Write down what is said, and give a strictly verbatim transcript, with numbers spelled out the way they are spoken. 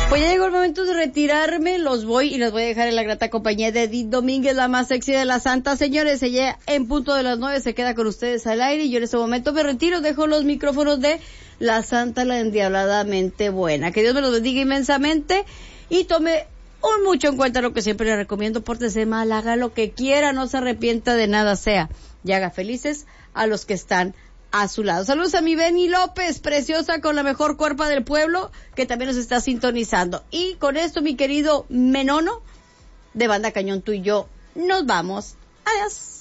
Pues ya llegó el momento de retirarme, los voy y los voy a dejar en la grata compañía de Edith Domínguez, la más sexy de la Santa. Señores, ella en punto de las nueve se queda con ustedes al aire y yo en este momento me retiro, dejo los micrófonos de la Santa, la endiabladamente buena. Que Dios me los bendiga inmensamente y tome un mucho en cuenta lo que siempre le recomiendo, pórtese mal, haga lo que quiera, no se arrepienta de nada sea y haga felices a los que están a su lado. Saludos a mi Beni López, preciosa con la mejor cuerpa del pueblo, que también nos está sintonizando. Y con esto, mi querido Menono, de Banda Cañón, tú y yo nos vamos. Adiós.